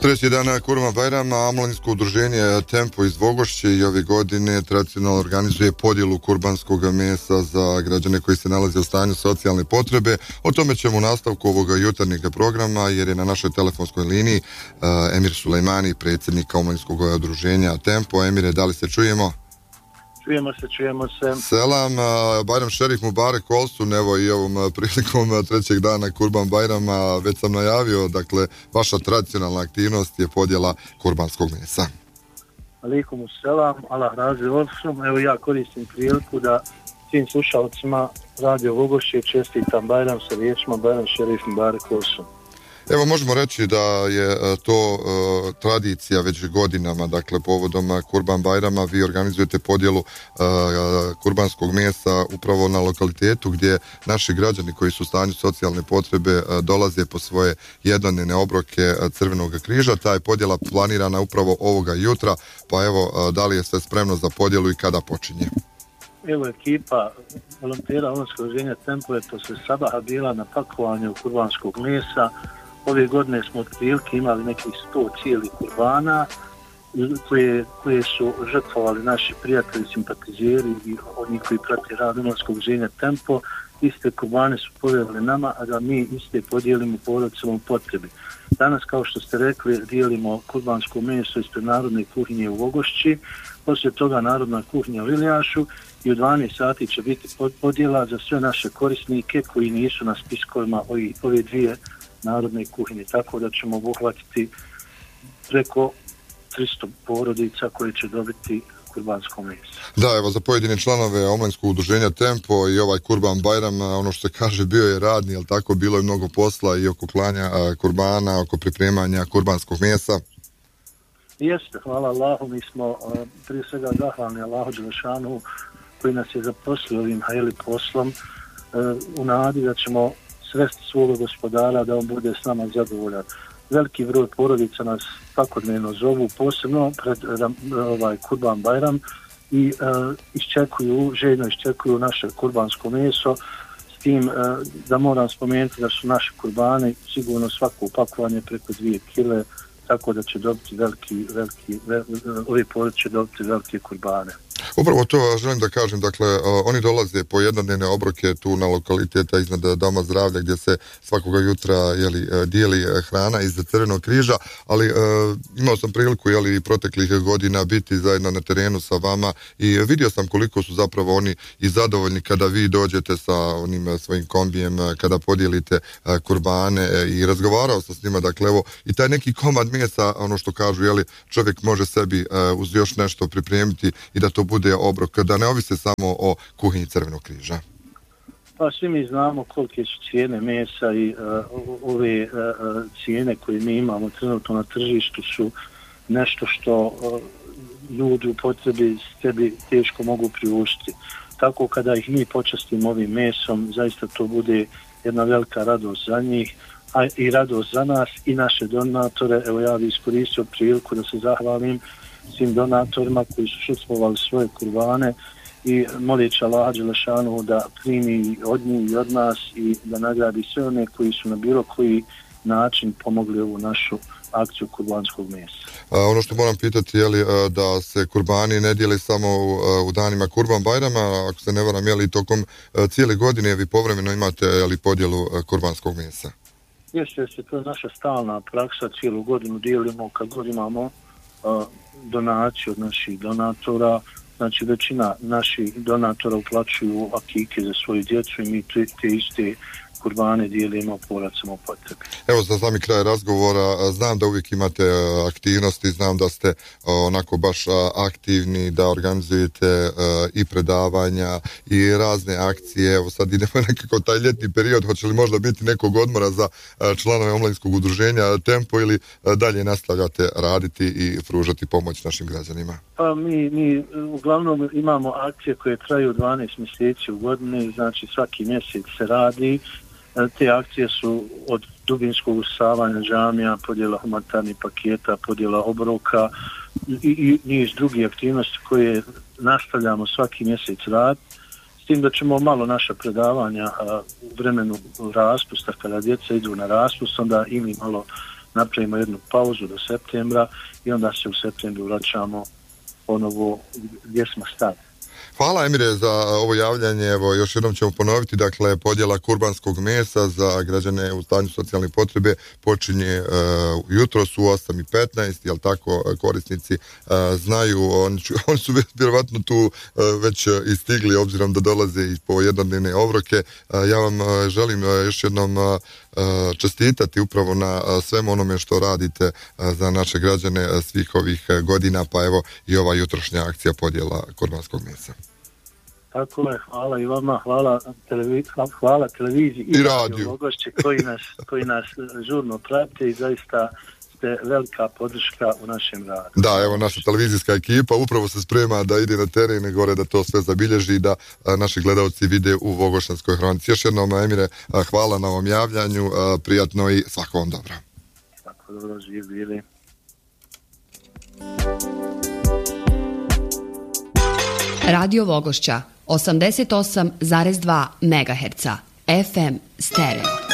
Treći dan Kurban Bajrama, omladinsko udruženje Tempo iz Vogošće i ove godine tradicionalno organizuje podjelu kurbanskog mesa za građane koji se nalaze u stanju socijalne potrebe. O tome ćemo u nastavku ovoga jutarnjeg programa, jer je na našoj telefonskoj liniji Emir Sulejmani, predsjednik omladinskog udruženja Tempo. Emire, da li se čujemo? Čujemo se. Selam, Bajram Šerif Mubarek Olsun, evo i ovom prilikom trećeg dana Kurban Bajrama već sam najavio, dakle, vaša tradicionalna aktivnost je podjela kurbanskog mesa. Alaikum selam, Allah razli olsun. Evo ja koristim priliku da svim slušalcima Radio Vogošće čestitam Bajram sa riječima Bajram Šerif Mubarek Olsun. Evo možemo reći da je to tradicija već godinama, dakle povodom Kurban Bajrama vi organizujete podjelu kurbanskog mesa upravo na lokalitetu gdje naši građani koji su u stanju socijalne potrebe dolaze po svoje jednodnevne obroke Crvenog križa. Ta je podjela planirana upravo ovoga jutra, pa evo da li je sve spremno za podjelu i kada počinje? Evo ekipa volontera omladinskog udruženja Tempo je posle sabaha bila na pakovanju kurbanskog mesa. Ove godine smo otprilike imali nekih 100 cijelih kurbana koje su žrtvovali naši prijatelji, simpatizeri i oni koji prati rad omladinskog udruženja Tempo. Iste kurbane su povjerili nama, a da mi iste podijelimo porodicama u potrebi. Danas, kao što ste rekli, dijelimo kurbansko meso ispred Narodne kuhinje u Vogošći, poslije toga Narodna kuhinja u Ilijašu i u 12 sati će biti podjela za sve naše korisnike koji nisu na spiskovima ove dvije Narodne kuhinje, tako da ćemo obuhvatiti preko 300 porodica koje će dobiti kurbansko meso. Da, evo za pojedine članove omladinskog udruženja Tempo i ovaj Kurban Bajram, ono što se kaže, bio je radni, jel tako, bilo je mnogo posla i oko klanja kurbana, oko pripremanja kurbanskog mesa. Jeste, hvala Allahu, mi smo prije svega zahvalni Allahu Đelešanu koji nas je zaposlio ovim hajeli poslom u nadi da ćemo svesti svog gospodara da on bude s nama zadovoljan. Veliki broj porodica nas svakodnevno zovu, posebno pred Kurban Bajram i željno iščekuju naše kurbansko meso, s tim da moram spomenuti da su naše kurbane sigurno svako upakovanje preko 2 kile, tako da će dobiti ovi porodice će dobiti velike kurbane. Upravo to želim da kažem, dakle, oni dolaze po jednodnevne obroke tu na lokaliteta iznad Doma zdravlja gdje se svakoga jutra dijeli hrana iz Crvenog križa, ali imao sam priliku proteklih godina biti zajedno na terenu sa vama i vidio sam koliko su zapravo oni i zadovoljni kada vi dođete sa onim svojim kombijem, kada podijelite kurbane i razgovarao sam s njima, dakle evo i taj neki komad mesa, ono što kažu, čovjek može sebi uz još nešto pripremiti i da to bude obrok, da ne ovise samo o kuhinji Crvenog križa. Pa svi mi znamo kolike su cijene mesa i ove cijene koje mi imamo trenutno na tržištu su nešto što ljudi u potrebi sebi teško mogu priuštiti. Tako kada ih mi počastimo ovim mesom, zaista to bude jedna velika radost za njih, a i radost za nas i naše donatore. Evo ja bih iskoristio priliku da se zahvalim svim donatorima koji su žrtvovali svoje kurbane i moleći Allaha Đelešanu da primi od njih i od nas i da nagradi sve one koji su na bilo koji način pomogli ovu našu akciju kurbanskog mesa. Ono što moram pitati je li da se kurbani ne dijeli samo u danima Kurban Bajrama, ako se ne varam, tokom cijele godine vi povremeno imate podjelu kurbanskog mesa? Jeste, to je naša stalna praksa, cijelu godinu dijelimo kad god imamo donaciju od naših donatora, znači većina naših donatora uplaćuju akike za svoju djecu i mi te iste kurbane dijelimo porodicama u potrebi. Evo za sami kraj razgovora, znam da uvijek imate aktivnosti, znam da ste onako baš aktivni, da organizujete i predavanja i razne akcije. Evo sad idemo nekako taj ljetni period, hoće li možda biti nekog odmora za članove omladinskog udruženja Tempo ili dalje nastavljate raditi i pružati pomoć našim građanima? Pa mi uglavnom imamo akcije koje traju 12 mjeseci u godini, znači svaki mjesec se radi. Te akcije su od dubinskog usavanja džamija, podjela humanitarnih paketa, podjela obroka i niz drugih aktivnosti koje nastavljamo svaki mjesec rad. S tim da ćemo malo naša predavanja u vremenu raspusta, kada djeca idu na raspust, onda i mi malo napravimo jednu pauzu do septembra i onda se u septembru vraćamo ponovo gdje smo stali. Hvala Emire za ovo javljanje. Evo, još jednom ćemo ponoviti, dakle, podjela kurbanskog mesa za građane u stanju socijalne potrebe počinje jutros u 8:15, jel tako, korisnici znaju, oni su vjerovatno tu već i stigli, obzirom da dolaze i po jednodnevne obroke. Ja vam želim još jednom čestitati upravo na svemu onome što radite za naše građane svih ovih godina, pa evo i ova jutrošnja akcija podjela kurbanskog mesa. Tako je, hvala i vama, hvala televiziji i Radio Vogošće koji nas žurno prate i zaista ste velika podrška u našem radu. Da, evo naša televizijska ekipa upravo se sprema da ide na teren i gore da to sve zabilježi i da naši gledalci vide u Vogošćanskoj hronici. Još jednom, Emire, hvala na ovom javljanju, prijatno i svako vam dobro. Svako dobro, živ bili. Radio Vogošća 88,2 MHz FM stereo.